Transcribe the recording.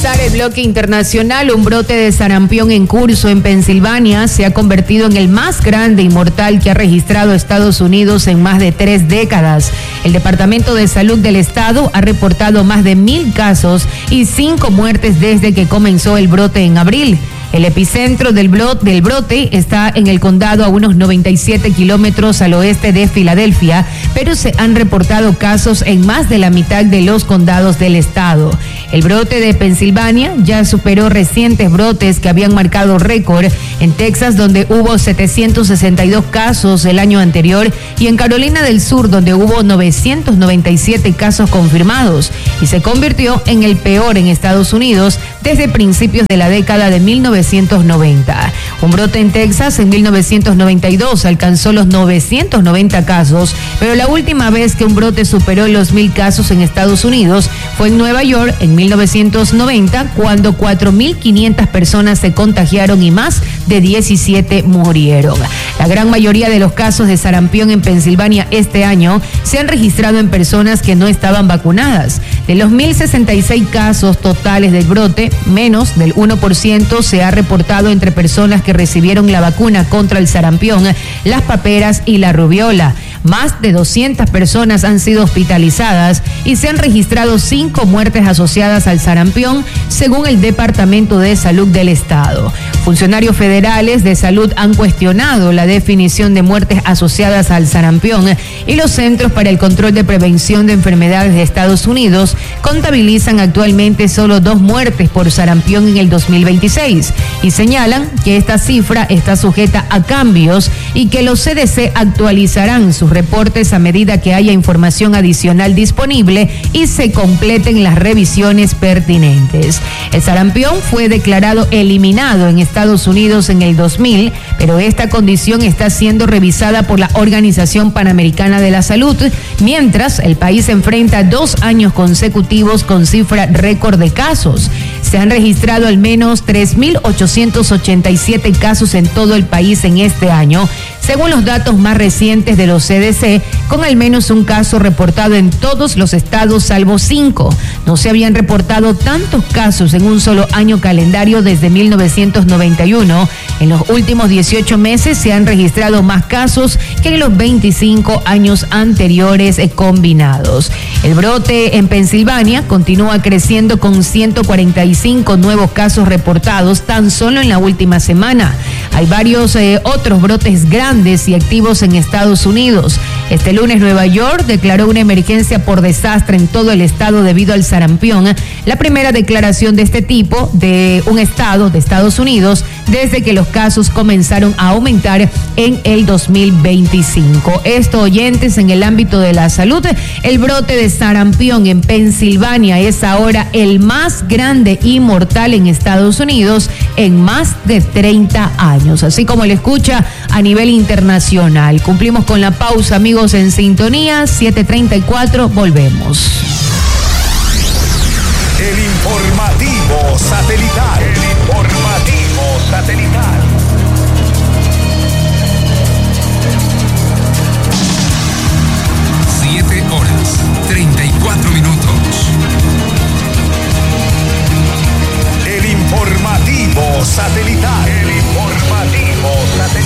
revisar el bloque internacional, un brote de sarampión en curso en Pensilvania se ha convertido en el más grande y mortal que ha registrado Estados Unidos en más de 3 décadas. El Departamento de Salud del Estado ha reportado más de 1,000 casos y 5 muertes desde que comenzó el brote en abril. El epicentro del brote está en el condado a unos 97 kilómetros al oeste de Filadelfia, pero se han reportado casos en más de la mitad de los condados del estado. El brote de Pensilvania ya superó recientes brotes que habían marcado récord en Texas, donde hubo 762 casos el año anterior, y en Carolina del Sur, donde hubo 997 casos confirmados, y se convirtió en el peor en Estados Unidos desde principios de la década de 1990. Un brote en Texas en 1992 alcanzó los 990 casos, pero la última vez que un brote superó los 1,000 casos en Estados Unidos fue en Nueva York en 1990, cuando 4,500 personas se contagiaron y más de 17 murieron. La gran mayoría de los casos de sarampión en Pensilvania este año se han registrado en personas que no estaban vacunadas. De los 1,066 casos totales del brote, menos del 1% se ha reportado entre personas que recibieron la vacuna contra el sarampión, las paperas y la rubiola. Más de 200 personas han sido hospitalizadas y se han registrado 5 muertes asociadas al sarampión, según el Departamento de Salud del Estado. Funcionarios federales de salud han cuestionado la definición de muertes asociadas al sarampión, y los Centros para el Control de Prevención de Enfermedades de Estados Unidos contabilizan actualmente solo 2 muertes por sarampión en el 2026 y señalan que esta cifra está sujeta a cambios y que los CDC actualizarán sus reportes a medida que haya información adicional disponible y se completen las revisiones pertinentes. El sarampión fue declarado eliminado en Estados Unidos en el 2000, pero esta condición está siendo revisada por la Organización Panamericana de la Salud, mientras el país enfrenta 2 años consecutivos con cifra récord de casos. Se han registrado al menos 3,887 casos en todo el país en este año, según los datos más recientes de los CDC, con al menos un caso reportado en todos los estados salvo 5. No se habían reportado tantos casos en un solo año calendario desde 1991. En los últimos 18 meses se han registrado más casos que en los 25 años anteriores combinados. El brote en Pensilvania continúa creciendo con 145 nuevos casos reportados tan solo en la última semana. Hay varios otros brotes grandes y activos en Estados Unidos. Este lunes Nueva York declaró una emergencia por desastre en todo el estado debido al sarampión, la primera declaración de este tipo de un estado de Estados Unidos desde que los casos comenzaron a aumentar en el 2025. Esto, oyentes, en el ámbito de la salud, el brote de sarampión en Pensilvania es ahora el más grande y mortal en Estados Unidos en más de 30 años. Así como le escucha, a nivel internacional. Cumplimos con la pausa, amigos, en sintonía, 7:34, volvemos. El informativo satelital. El informativo satelital.